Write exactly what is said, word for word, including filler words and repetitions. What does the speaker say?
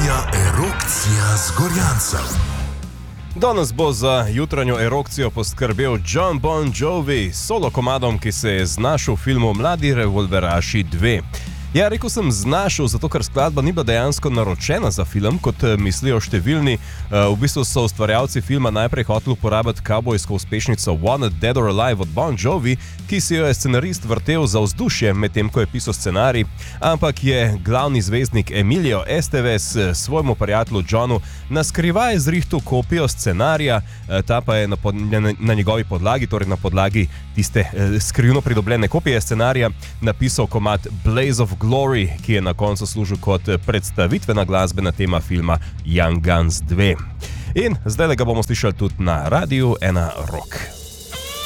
jutranja erupcija z Gorjancem. Danes bo za jutranjo erupcijo poskrbel Jon Bon Jovi s solo komadom, ki se je znašel v filmu Mladi revolveraši dva. Ja, rekel sem znašel, zato ker skladba ni bila dejansko naročena za film, kot mislijo številni. V bistvu so ustvarjalci filma najprej hoteli uporabiti kavbojsko uspešnico Wanted Dead or Alive od Bon Jovi, ki si jo je scenarist vrtel za vzdušje, medtem ko je pisal scenarij, ampak je glavni zvezdnik Emilio Estevez svojemu prijatelju Johnu na skrivaj zrihtal kopijo scenarija, ta pa je na, pod, na, na njegovi podlagi, torej na podlagi tiste skrivno pridobljene kopije scenarija, napisal komad Blaze of Glory, ki je na koncu služil kot predstavitvena glasbena tema filma Young Guns dva. In zdaj ga bomo slišali tudi na Radiu ena Rock.